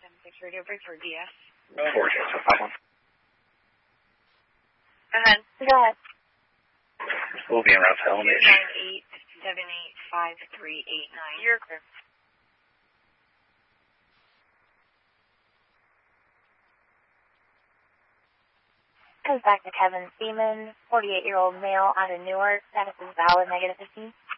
7-6 Radio Break for DS. 4-6-5-1. Go ahead. Go ahead. We'll be in route to LMH. 987853889. You're clear. Comes back to Kevin Seaman, 48-year-old male out of Newark. Status is valid, -15.